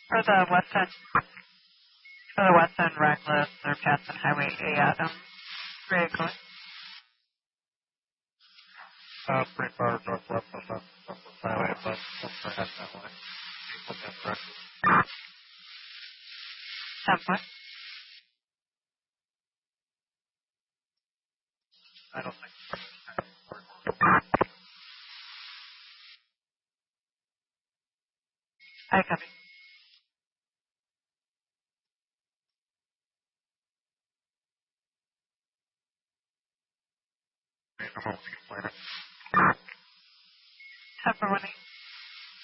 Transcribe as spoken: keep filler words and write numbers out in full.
For the West End, for the West End Reckless, they're passing Highway A Adam. Very good. Uh, pretty far northwest of the highway, but we'll try heading that way. We'll get directions. ten foot. I don't think. I copy. I'm hoping to plan it. ten for one eight.